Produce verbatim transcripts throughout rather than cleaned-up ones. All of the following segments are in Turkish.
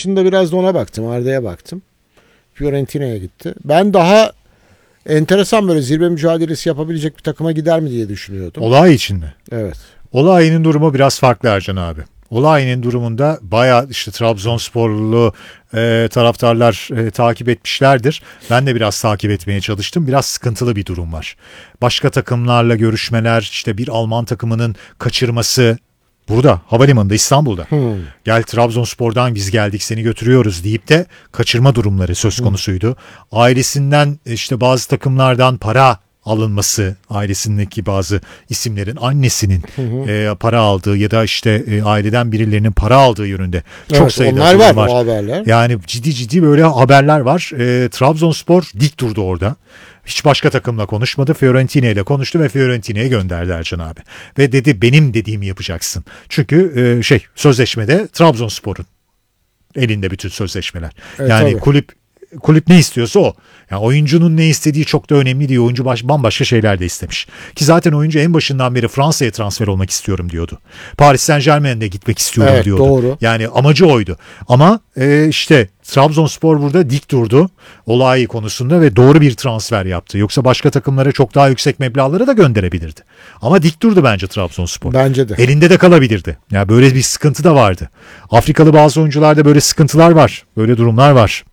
maçında biraz da ona baktım. Arda'ya baktım. Fiorentina'ya gitti. Ben daha enteresan böyle zirve mücadelesi yapabilecek bir takıma gider mi diye düşünüyordum. Olay için mi? Evet. Olay'ın durumu biraz farklı Ercan abi. Olay'ın durumunda bayağı işte Trabzonsporlu e, taraftarlar e, takip etmişlerdir. Ben de biraz takip etmeye çalıştım. Biraz sıkıntılı bir durum var. Başka takımlarla görüşmeler, işte bir Alman takımının kaçırması burada havalimanında İstanbul'da. Hmm. Gel Trabzonspor'dan biz geldik seni götürüyoruz deyip de kaçırma durumları söz konusuydu. Hmm. Ailesinden işte bazı takımlardan para alınması, ailesindeki bazı isimlerin annesinin hı hı. E, para aldığı ya da işte e, aileden birilerinin para aldığı yönünde çok evet, sayıda onlar var, var. O haberler. Yani ciddi ciddi böyle haberler var. E, Trabzonspor dik durdu orada. Hiç başka takımla konuşmadı. Fiorentina ile konuştu ve Fiorentina'ya gönderdi Ercan abi. Ve dedi benim dediğimi yapacaksın. Çünkü e, şey sözleşmede Trabzonspor'un elinde bütün sözleşmeler. Evet, yani tabii. kulüp kulüp ne istiyorsa o. Yani oyuncunun ne istediği çok da önemli değil. Oyuncu baş, bambaşka şeyler de istemiş. Ki zaten oyuncu en başından beri Fransa'ya transfer olmak istiyorum diyordu. Paris Saint-Germain'de gitmek istiyorum evet, diyordu. Doğru. Yani amacı oydu. Ama e, işte Trabzonspor burada dik durdu olay konusunda ve doğru bir transfer yaptı. Yoksa başka takımlara çok daha yüksek meblağları da gönderebilirdi. Ama dik durdu bence Trabzonspor. Bence de. Elinde de kalabilirdi. Yani böyle bir sıkıntı da vardı. Afrikalı bazı oyuncularda böyle sıkıntılar var. Böyle durumlar var.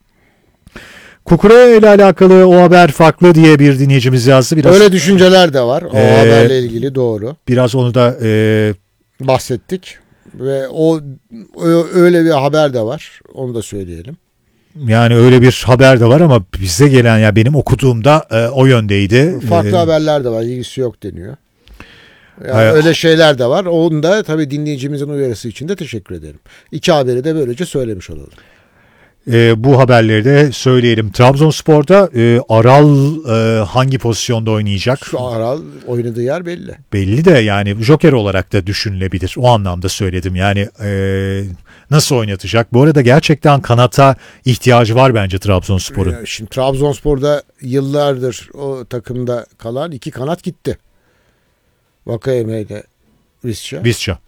Kukure ile alakalı o haber farklı diye bir dinleyicimiz yazdı. Biraz, öyle düşünceler de var. O e, haberle ilgili doğru. Biraz onu da e, bahsettik. Ve o öyle bir haber de var. Onu da söyleyelim. Yani öyle bir haber de var ama bize gelen ya yani benim okuduğumda e, o yöndeydi. Farklı ee, haberler de var. İlgisi yok deniyor. Yani e, öyle şeyler de var. Onu da tabii dinleyicimizin uyarısı için de teşekkür ederim. İki haberi de böylece söylemiş olalım. E, bu haberleri de söyleyelim. Trabzonspor'da e, Aral e, hangi pozisyonda oynayacak? Şu Aral oynadığı yer belli. Belli de yani joker olarak da düşünülebilir. O anlamda söyledim. Yani e, nasıl oynatacak? Bu arada gerçekten kanata ihtiyacı var bence Trabzonspor'un. Şimdi Trabzonspor'da yıllardır o takımda kalan iki kanat gitti. Vakayeme ile Visca. Visca.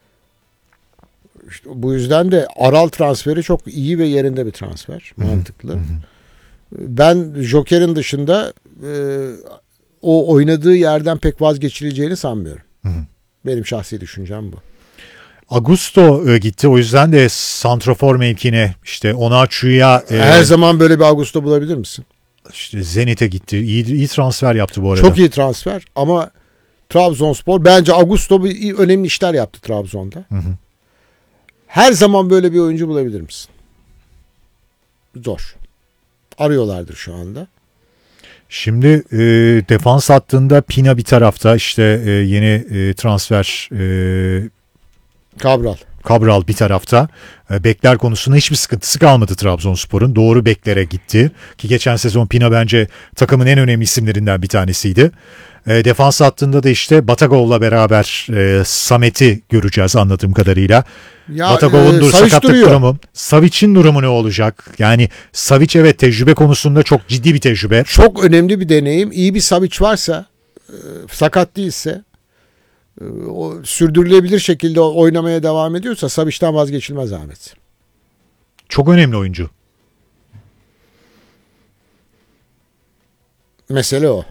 İşte bu yüzden de Aral transferi çok iyi ve yerinde bir transfer. Hı-hı. Mantıklı. Hı-hı. Ben Joker'in dışında e, o oynadığı yerden pek vazgeçileceğini sanmıyorum. Hı-hı. Benim şahsi düşüncem bu. Augusto e, gitti. O yüzden de santrafor mevkine işte Onaçu'ya... E, Her zaman böyle bir Augusto bulabilir misin? İşte Zenit'e gitti. İyi, iyi transfer yaptı bu arada. Çok iyi transfer ama Trabzonspor bence Augusto bir, önemli işler yaptı Trabzon'da. Hı hı. Her zaman böyle bir oyuncu bulabilir misin? Zor. Arıyorlardır şu anda. Şimdi e, defans hattında Pina bir tarafta işte e, yeni e, transfer e, Cabral. Cabral bir tarafta. E, bekler konusunda hiçbir sıkıntısı kalmadı Trabzonspor'un. Doğru beklere gitti. Ki geçen sezon Pina bence takımın en önemli isimlerinden bir tanesiydi. E, defans hattında da işte Batagov'la beraber e, Samet'i göreceğiz anladığım kadarıyla. Ya, Batagov'un e, sakatlık duruyor. durumu. Savic'in durumu ne olacak? Yani Savic evet tecrübe konusunda çok ciddi bir tecrübe. Çok önemli bir deneyim. İyi bir Savic varsa, e, sakat değilse, e, o sürdürülebilir şekilde oynamaya devam ediyorsa Savic'ten vazgeçilmez Ahmet. Çok önemli oyuncu. Mesele o.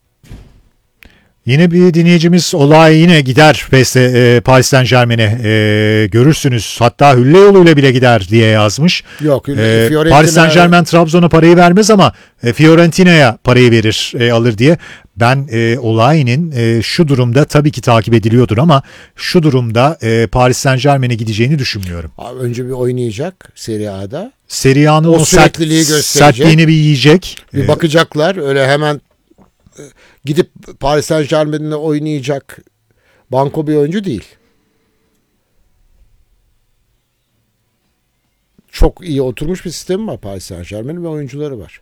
Yine bir dinleyicimiz olay yine gider e, Paris Saint-Germain'e e, görürsünüz. Hatta hülle yoluyla bile gider diye yazmış. Yok. E, Fiorentina... Paris Saint-Germain Trabzon'a parayı vermez ama e, Fiorentina'ya parayı verir e, alır diye. Ben e, olayının e, şu durumda tabii ki takip ediliyordur ama şu durumda e, Paris Saint-Germain'e gideceğini düşünmüyorum. Abi önce bir oynayacak Serie A'da. Serie A'nın o, o sürekliliği sert, gösterecek. Sertliğini bir yiyecek. Bir bakacaklar öyle hemen gidip Paris Saint-Germain'le oynayacak banko bir oyuncu değil. Çok iyi oturmuş bir sistemi var Paris Saint-Germain'in ve oyuncuları var.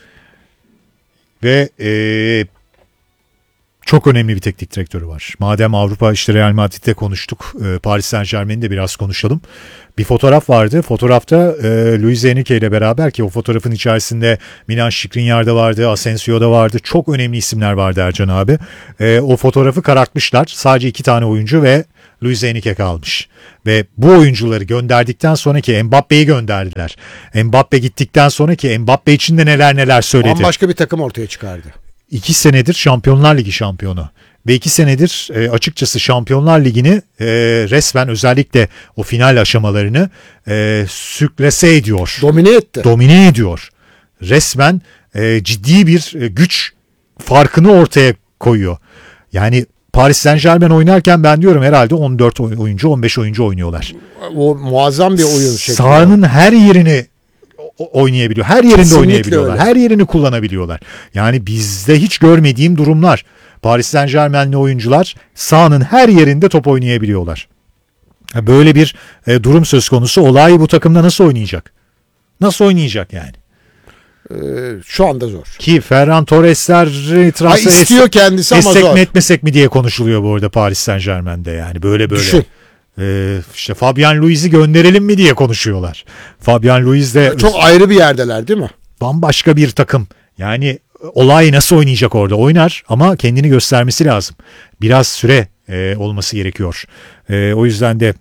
Ve ee, çok önemli bir teknik direktörü var. Madem Avrupa işte Real Madrid'de konuştuk, e, Paris Saint-Germain'i de biraz konuşalım. Bir fotoğraf vardı. Fotoğrafta e, Luis Enrique ile beraber ki o fotoğrafın içerisinde Milan Skriniar da vardı, Asensio da vardı. Çok önemli isimler vardı Ercan abi. E, o fotoğrafı karartmışlar. Sadece iki tane oyuncu ve Luis Enrique kalmış. Ve bu oyuncuları gönderdikten sonraki Mbappe'yi gönderdiler. Mbappe gittikten sonraki Mbappe için de neler neler söyledi. Bambaşka bir takım ortaya çıkardı. İki senedir Şampiyonlar Ligi şampiyonu. Ve iki senedir e, açıkçası Şampiyonlar Ligi'ni e, resmen özellikle o final aşamalarını e, süklese ediyor. Domine etti. Domine ediyor. Resmen e, ciddi bir e, güç farkını ortaya koyuyor. Yani Paris Saint-Germain oynarken ben diyorum herhalde on dört oyuncu on beş oyuncu oynuyorlar. O muazzam bir oyun şekli. Sahanın her yerini oynayabiliyor. Her yerinde Kesinlikle oynayabiliyorlar. öyle. Her yerini kullanabiliyorlar. Yani bizde hiç görmediğim durumlar. Paris Saint-Germain'li oyuncular sahanın her yerinde top oynayabiliyorlar. Böyle bir e, durum söz konusu. Olay bu takımda nasıl oynayacak? Nasıl oynayacak yani? Ee, şu anda zor. Ki Ferran Torres'ler transfer Ha, istiyor kendisi ama etsek zor. mi etmesek mi diye konuşuluyor bu arada Paris Saint-Germain'de yani böyle böyle. Düşün. Ee, işte Fabian Luiz'i gönderelim mi diye konuşuyorlar. Fabian Luiz de Çok ayrı bir yerdeler değil mi? bambaşka bir takım. Yani olay nasıl oynayacak orada? Oynar ama kendini göstermesi lazım. Biraz süre e, olması gerekiyor. E, o yüzden de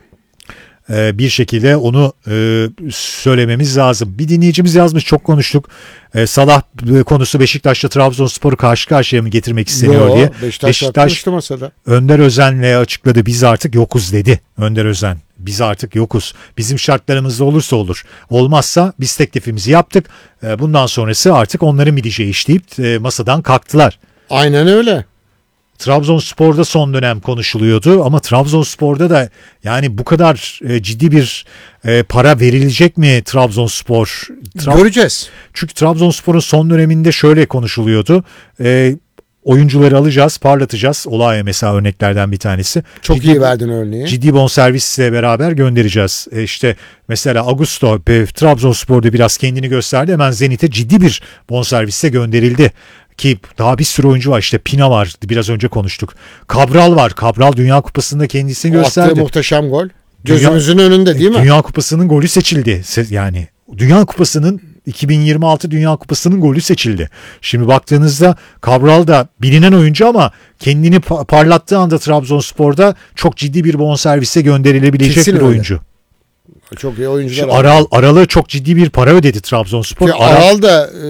e, bir şekilde onu e, söylememiz lazım. Bir dinleyicimiz yazmış, çok konuştuk. E, Salah konusu Beşiktaş'la Trabzonspor'u karşı karşıya mı getirmek isteniyor Yo, diye. Beşiktaş, Beşiktaş masada. Önder Özen'le açıkladı, biz artık yokuz dedi Önder Özen. Biz artık yokuz. Bizim şartlarımızda olursa olur. Olmazsa biz teklifimizi yaptık. Bundan sonrası artık onların bileceği iş deyip masadan kalktılar. Aynen öyle. Trabzonspor'da son dönem konuşuluyordu ama Trabzonspor'da da yani bu kadar ciddi bir para verilecek mi Trabzonspor? Tra- Göreceğiz. Çünkü Trabzonspor'un son döneminde şöyle konuşuluyordu. E, oyuncuları alacağız, parlatacağız. Olay mesela örneklerden bir tanesi. Çok ciddi, iyi verdin örneği. Ciddi bonservisle beraber göndereceğiz. E işte mesela Augusto e, Trabzonspor'da biraz kendini gösterdi. Hemen Zenit'e ciddi bir bonservisle gönderildi. Ki daha bir sürü oyuncu var. İşte Pina var. Biraz önce konuştuk. Cabral var. Cabral Dünya Kupası'nda kendisini O gösterdi. attığı muhteşem gol. Gözümüzün önünde değil mi? Dünya Kupası'nın golü seçildi. Yani Dünya Kupası'nın iki bin yirmi altı Dünya Kupası'nın golü seçildi. Şimdi baktığınızda Cabral da bilinen oyuncu ama kendini parlattığı anda Trabzonspor'da çok ciddi bir bonservise gönderilebilecek Kesin bir öyle. oyuncu. Çok iyi oyuncular. Şu Aral Aral'a çok ciddi bir para ödedi Trabzonspor. Ki Aral da e,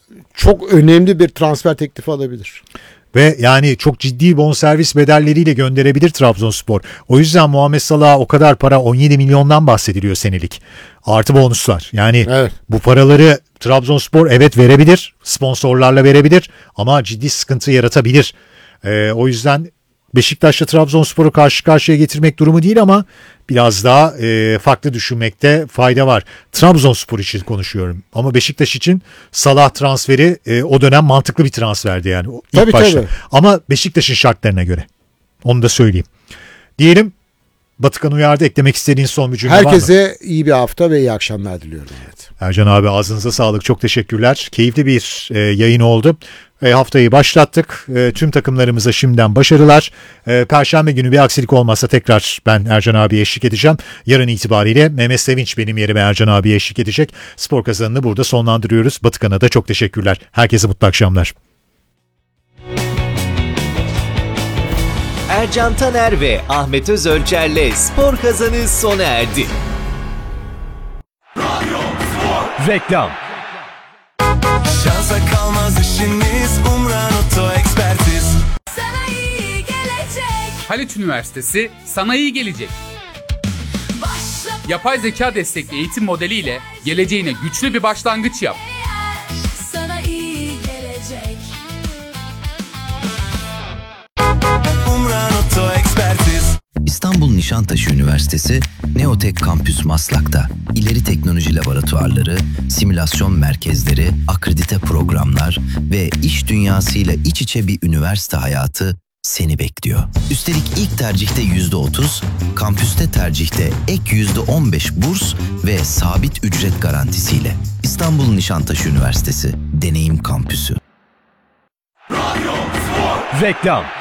çok önemli bir transfer teklifi alabilir. Ve yani çok ciddi bonservis bedelleriyle gönderebilir Trabzonspor. O yüzden Muhammed Salah'a o kadar para, on yedi milyondan bahsediliyor senelik. Artı bonuslar. Yani Evet. bu paraları Trabzonspor evet verebilir. Sponsorlarla verebilir. Ama ciddi sıkıntı yaratabilir. Ee, o yüzden Beşiktaş'la Trabzonspor'u karşı karşıya getirmek durumu değil ama biraz daha e, farklı düşünmekte fayda var. Trabzonspor için konuşuyorum. Ama Beşiktaş için Salah transferi e, o dönem mantıklı bir transferdi yani. İlk Tabii, başta. tabii. Ama Beşiktaş'ın şartlarına göre. Onu da söyleyeyim. Diyelim, Batıkan uyardı. Eklemek istediğin son bir cümle var mı? Herkese iyi bir hafta ve iyi akşamlar diliyorum. Evet. Ercan abi, ağzınıza sağlık. Çok teşekkürler. Keyifli bir e, yayın oldu. E, haftayı başlattık. E, tüm takımlarımıza şimdiden başarılar. E, Perşembe günü bir aksilik olmazsa tekrar ben Ercan abiye eşlik edeceğim. Yarın itibariyle Mehmet Sevinç benim yerime Ercan abiye eşlik edecek. Spor Kazanı'nı burada sonlandırıyoruz. Batıkan'a da çok teşekkürler. Herkese mutlu akşamlar. Ercan Taner ve Ahmet Özölçer'le Spor Kazanı sona erdi. Reklam. Şansa kalmaz işiniz, Umran Oto Ekspertiz. Sana iyi gelecek. Haliç Üniversitesi sana iyi gelecek. Başla Yapay zeka destekli eğitim modeliyle geleceğine güçlü bir başlangıç yap. sana iyi gelecek. Umran Oto Ekspertiz. İstanbul Nişantaşı Üniversitesi Neotek Kampüs Maslak'ta ileri teknoloji laboratuvarları, simülasyon merkezleri, akredite programlar ve iş dünyasıyla iç içe bir üniversite hayatı seni bekliyor. Üstelik ilk tercihte yüzde otuz, kampüste tercihte ek yüzde on beş burs ve sabit ücret garantisiyle. İstanbul Nişantaşı Üniversitesi Deneyim Kampüsü. Reklam.